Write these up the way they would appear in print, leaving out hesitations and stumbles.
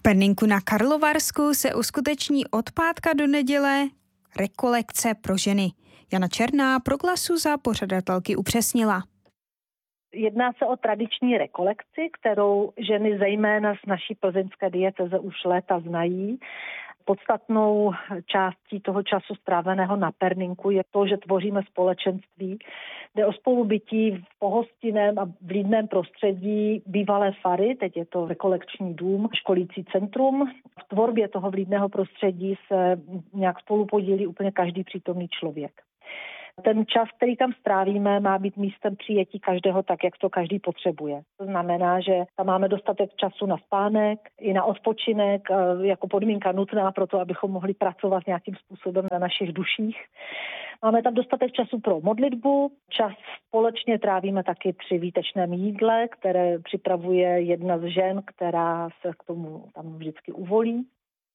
Perninku na Karlovarsku se uskuteční od pátka do neděle rekolekce pro ženy. Jana Černá pro Glasu za pořadatelky upřesnila. Jedná se o tradiční rekolekci, kterou ženy zejména z naší plzeňské diecéze už léta znají. Podstatnou částí toho času stráveného na Perninku je to, že tvoříme společenství, jde o spolubytí v pohostinném a vlídném prostředí bývalé fary, teď je to rekolekční dům, školící centrum. V tvorbě toho vlídného prostředí se nějak spolupodílí úplně každý přítomný člověk. Ten čas, který tam strávíme, má být místem přijetí každého tak, jak to každý potřebuje. To znamená, že tam máme dostatek času na spánek i na odpočinek jako podmínka nutná pro to, abychom mohli pracovat nějakým způsobem na našich duších. Máme tam dostatek času pro modlitbu, čas společně trávíme taky při výtečném jídle, které připravuje jedna z žen, která se k tomu tam vždycky uvolí.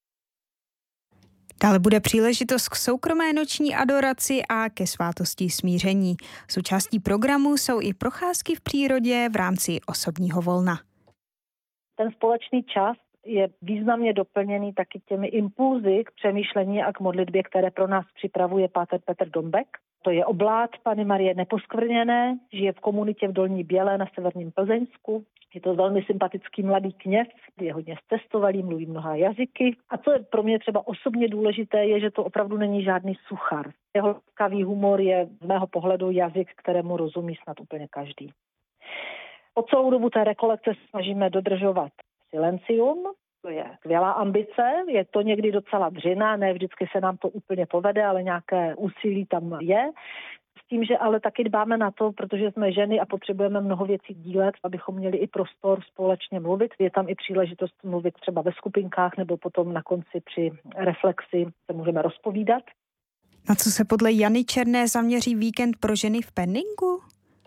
Dále bude příležitost k soukromé noční adoraci a ke svátosti smíření. Součástí programu jsou i procházky v přírodě v rámci osobního volna. Ten společný čas je významně doplněný taky těmi impulzy k přemýšlení a k modlitbě, které pro nás připravuje páter Petr Dombek. To je oblát Panny Marie Neposkvrněné, žije v komunitě v Dolní Bělé na severním Plzeňsku. Je to velmi sympatický mladý kněz, je hodně zcestovalý, mluví mnoha jazyky. A co je pro mě třeba osobně důležité, je, že to opravdu není žádný suchar. Jeho laskavý humor je z mého pohledu jazyk, kterému rozumí snad úplně každý. Po celou dobu té rekolekce snažíme dodržovat silencium. To je skvělá ambice, je to někdy docela dřina, ne vždycky se nám to úplně povede, ale nějaké úsilí tam je. S tím, že ale taky dbáme na to, protože jsme ženy a potřebujeme mnoho věcí dílet, abychom měli i prostor společně mluvit. Je tam i příležitost mluvit třeba ve skupinkách nebo potom na konci při reflexi se můžeme rozpovídat. Na co se podle Jany Černé zaměří víkend pro ženy v Perninku?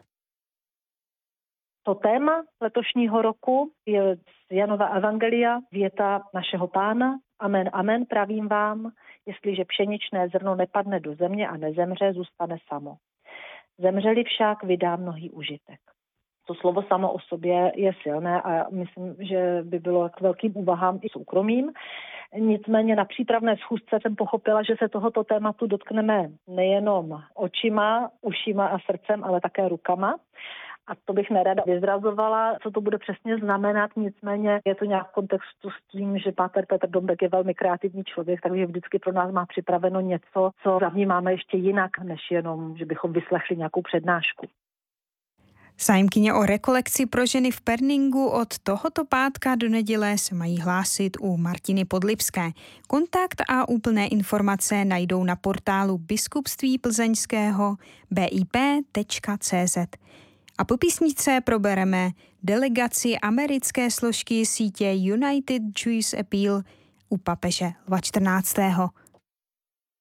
To téma letošního roku je z Janova evangelia, věta našeho Pána. Amen, amen, pravím vám, jestliže pšeničné zrno nepadne do země a nezemře, zůstane samo. Zemřeli však vydá mnohý užitek. To slovo samo o sobě je silné a myslím, že by bylo k velkým úvahám i soukromým. Nicméně na přípravné schůzce jsem pochopila, že se tohoto tématu dotkneme nejenom očima, ušima a srdcem, ale také rukama. A to bych nerada vyzrazovala, co to bude přesně znamenat, nicméně je to nějak v kontextu s tím, že páter Petr Dombek je velmi kreativní člověk, takže vždycky pro nás má připraveno něco, co zavnímáme ještě jinak, než jenom, že bychom vyslechli nějakou přednášku. Zájemkyně o rekolekci pro ženy v Perningu od tohoto pátka do neděle se mají hlásit u Martiny Podlipské. Kontakt a úplné informace najdou na portálu Biskupství plzeňského bip.cz. A po písničce probereme delegaci americké složky sítě United Jewish Appeal u papeže Lva 14.